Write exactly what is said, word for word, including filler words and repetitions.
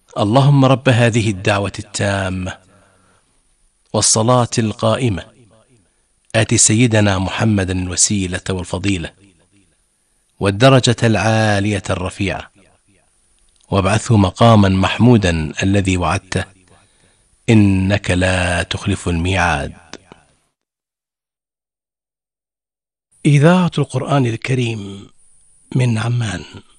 اللهم رب هذه الدعوة التامة والصلاة القائمة آت سيدنا محمدا الوسيلة والفضيلة والدرجة العالية الرفيعة وابعثه مقاما محمودا الذي وعدته إنك لا تخلف الميعاد. إذاعة القرآن الكريم من عمان.